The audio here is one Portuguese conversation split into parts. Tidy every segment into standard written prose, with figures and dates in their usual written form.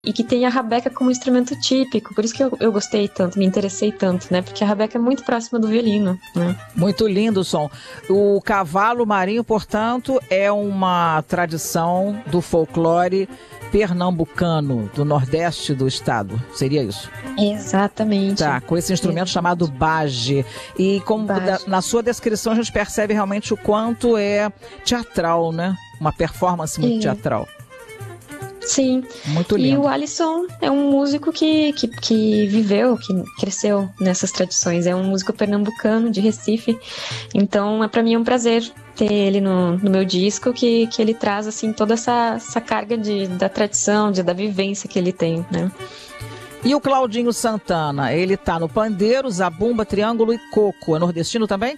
e que tem a rabeca como instrumento típico. Por isso que eu gostei tanto, me interessei tanto, né? Porque a rabeca é muito próxima do violino, né? Muito lindo o som. O cavalo marinho, portanto, é uma tradição do folclore pernambucano, do nordeste do estado. Seria isso? Exatamente. Tá, com esse instrumento chamado baje. E como na sua descrição a gente percebe realmente o quanto é teatral, né? Uma performance muito teatral. Sim. Muito lindo. E o Alisson é um músico que viveu, que cresceu nessas tradições. É um músico pernambucano de Recife. Então, para mim é um prazer ter ele no meu disco, que ele traz assim toda essa carga da tradição, da vivência que ele tem, né? E o Claudinho Santana, ele tá no pandeiro, zabumba, triângulo e coco. É nordestino também?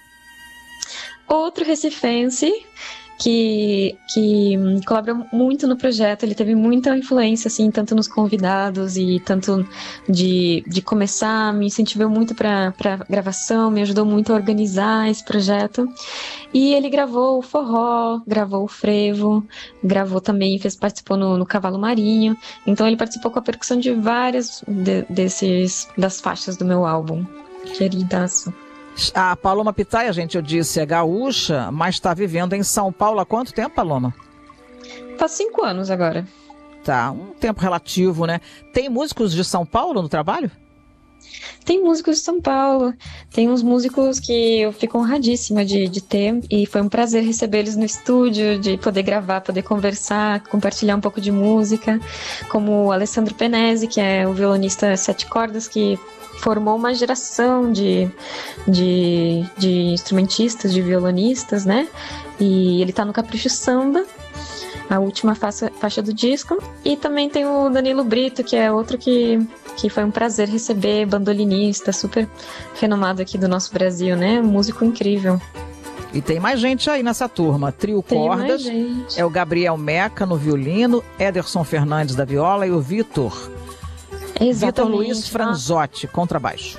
Outro recifense que colabora muito no projeto. Ele teve muita influência, assim, tanto nos convidados e tanto de começar, me incentivou muito para gravação, me ajudou muito a organizar esse projeto. E ele gravou o forró, gravou o frevo, gravou também, participou no Cavalo Marinho. Então ele participou com a percussão de várias das faixas do meu álbum. Queridaço. A Paloma Pitaia, gente, eu disse, é gaúcha, mas está vivendo em São Paulo há quanto tempo, Paloma? Faz 5 anos agora. Tá, um tempo relativo, né? Tem músicos de São Paulo no trabalho? Tem músicos de São Paulo, tem uns músicos que eu fico honradíssima de ter, e foi um prazer receber eles no estúdio, de poder gravar, poder conversar, compartilhar um pouco de música, como o Alessandro Penese, que é o violonista 7 cordas, que formou uma geração de instrumentistas, de violonistas, né? E ele tá no Capricho Samba, a última faixa do disco. E também tem o Danilo Brito, que é outro que foi um prazer receber, bandolinista, super renomado aqui do nosso Brasil, né? Um músico incrível. E tem mais gente aí nessa turma. Trio Cordas, é o Gabriel Meca no violino, Ederson Fernandes da viola e o Vitor Luiz Franzotti, contrabaixo.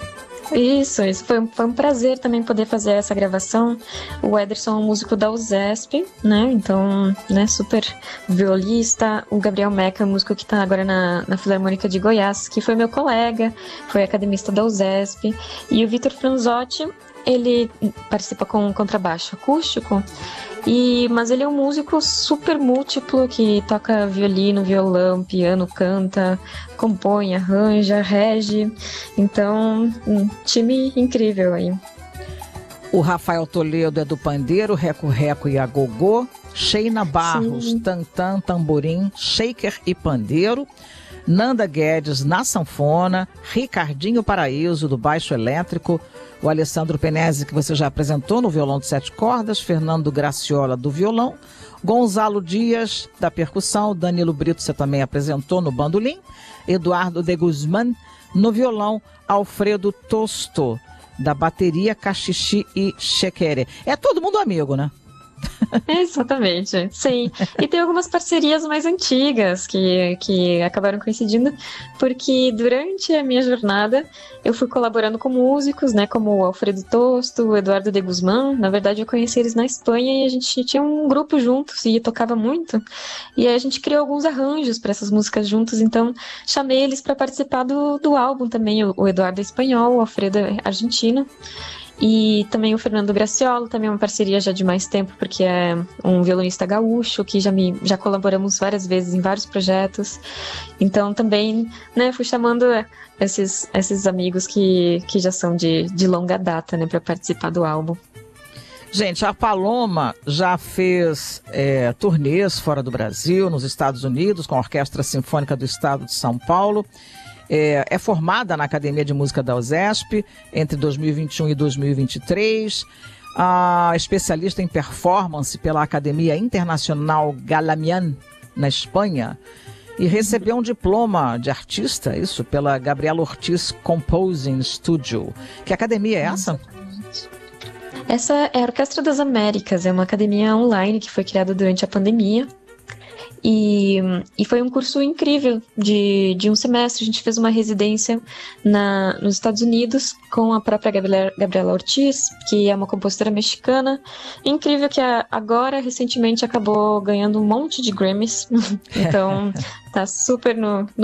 Isso. Foi um prazer também poder fazer essa gravação. O Ederson é um músico da USESP, né? Então, né, super violista. O Gabriel Meca é um músico que está agora na Filarmônica de Goiás, que foi meu colega, foi academista da USESP. E o Vitor Franzotti, ele participa com contrabaixo acústico, mas ele é um músico super múltiplo, que toca violino, violão, piano, canta, compõe, arranja, rege. Então, um time incrível aí. O Rafael Toledo é do pandeiro, reco-reco e agogô. Sheina Barros, Sim. tantã, tamborim, shaker e pandeiro. Nanda Guedes na sanfona, Ricardinho Paraíso do baixo elétrico, o Alessandro Penese, que você já apresentou no violão de 7 cordas, Fernando Graciola do violão, Gonzalo Dias da percussão, Danilo Brito você também apresentou no bandolim, Eduardo de Guzmán no violão, Alfredo Tosto da bateria, cachixi e chequere. É todo mundo amigo, né? Exatamente, sim. E tem algumas parcerias mais antigas que acabaram coincidindo, porque durante a minha jornada eu fui colaborando com músicos, né, como o Alfredo Tosto, o Eduardo de Guzmán. Na verdade, eu conheci eles na Espanha e a gente tinha um grupo juntos e tocava muito. E aí a gente criou alguns arranjos para essas músicas juntos, então chamei eles para participar do álbum também. O Eduardo é espanhol, o Alfredo é argentino. E também o Fernando Graciola, também é uma parceria já de mais tempo, porque é um violonista gaúcho, que já colaboramos várias vezes em vários projetos. Então também, né, fui chamando esses amigos que já são de longa data, né, para participar do álbum. Gente, a Paloma já fez turnês fora do Brasil, nos Estados Unidos, com a Orquestra Sinfônica do Estado de São Paulo. É formada na Academia de Música da USESP entre 2021 e 2023, especialista em performance pela Academia Internacional Galamian, na Espanha, e recebeu um diploma de artista, isso, pela Gabriela Ortiz Composing Studio. Que academia é essa? Essa é a Orquestra das Américas, é uma academia online que foi criada durante a pandemia. E foi um curso incrível de um semestre. A gente fez uma residência nos Estados Unidos com a própria Gabriela Ortiz, que é uma compositora mexicana. Incrível que agora, recentemente, acabou ganhando um monte de Grammys. Então, tá super no